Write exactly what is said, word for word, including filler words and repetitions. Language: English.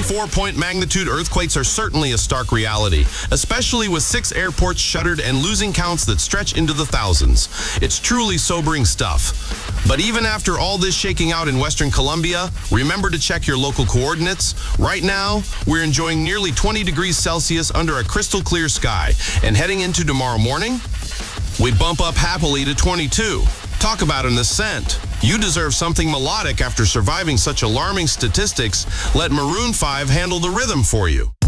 four point magnitude earthquakes are certainly a stark reality, especially with six airports shuttered and losing counts that stretch into the thousands. It's truly sobering stuff. But even after all this shaking out in Western Colombia, remember to check your local coordinates. Right now, we're enjoying nearly twenty degrees Celsius under a crystal clear sky. And heading into tomorrow morning, we bump up happily to twenty-two. Talk about an ascent. You deserve something melodic after surviving such alarming statistics. Let Maroon five handle the rhythm for you.